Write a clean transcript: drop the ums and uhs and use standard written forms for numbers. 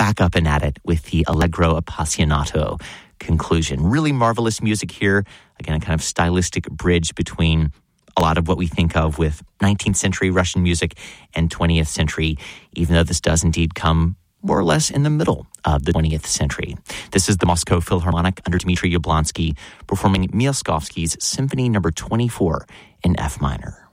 back up and at it with the Allegro Appassionato conclusion. Really marvelous music here. Again, a kind of stylistic bridge between a lot of what we think of with 19th century Russian music and 20th century, even though this does indeed come more or less in the middle of the 20th century. This is the Moscow Philharmonic under Dmitry Yablonsky performing Miaskovsky's Symphony No. 24 in F minor.